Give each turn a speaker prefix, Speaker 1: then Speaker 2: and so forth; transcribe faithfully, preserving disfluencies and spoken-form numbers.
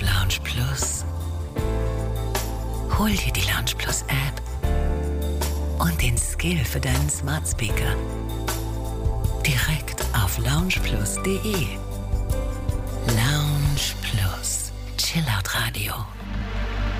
Speaker 1: Lounge Plus. Hol dir die Lounge Plus App und den Skill für deinen Smart Speaker direkt auf loungeplus punkt de. Lounge Plus. Chillout Radio.